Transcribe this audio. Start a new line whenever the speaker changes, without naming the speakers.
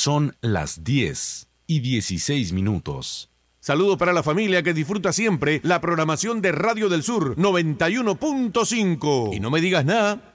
Son las 10:16.
Saludos para la familia que disfruta siempre la programación de Radio del Sur 91.5. Y no me digas nada,